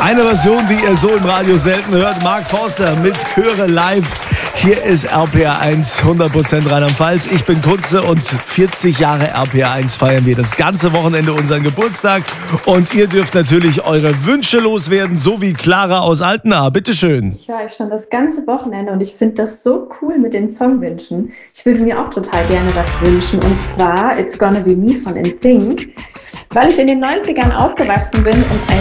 Eine Version, die ihr so im Radio selten hört. Mark Forster mit Chöre live. Hier ist RPR1, 100% Rheinland-Pfalz. Ich bin Kunze und 40 Jahre RPR1 feiern wir das ganze Wochenende unseren Geburtstag. Und ihr dürft natürlich eure Wünsche loswerden, so wie Clara aus Altena. Bitteschön. Ich höre euch schon das ganze Wochenende und ich finde das so cool mit den Songwünschen. Ich würde mir auch total gerne was wünschen, und zwar It's Gonna Be Me von NSYNC, weil ich in den 90ern aufgewachsen bin und ein